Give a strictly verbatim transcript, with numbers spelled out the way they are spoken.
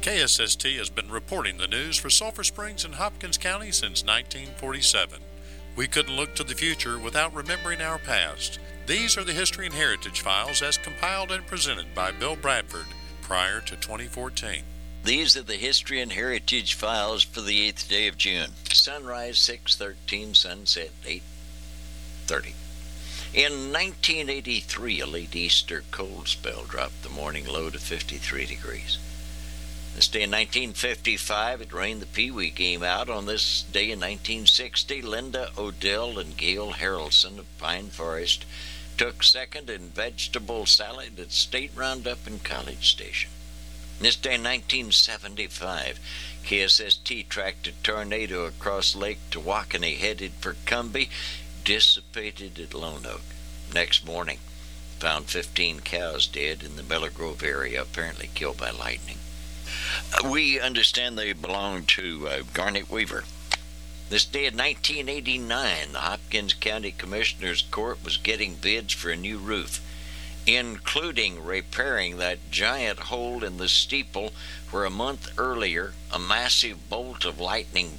K S S T has been reporting the news for Sulphur Springs and Hopkins County since nineteen forty-seven. We couldn't look to the future without remembering our past. These are the History and Heritage Files as compiled and presented by Bill Bradford prior to twenty fourteen. These are the History and Heritage Files for the eighth day of June. Sunrise six thirteen, sunset eight thirty. In nineteen eighty-three, a late Easter cold spell dropped the morning low to fifty-three degrees. This day in nineteen fifty-five, it rained the Pee Wee game out. On this day in nineteen sixty, Linda Odell and Gail Harrelson of Pine Forest took second in vegetable salad at State Roundup in College Station. This day in nineteen seventy-five, K S S T tracked a tornado across Lake Tawakoni headed for Cumbie, dissipated at Lone Oak. Next morning, found fifteen cows dead in the Miller Grove area, apparently killed by lightning. Uh, we understand they belong to uh, Garnet Weaver. This day in nineteen eighty-nine, the Hopkins County Commissioner's Court was getting bids for a new roof, including repairing that giant hole in the steeple where a month earlier a massive bolt of lightning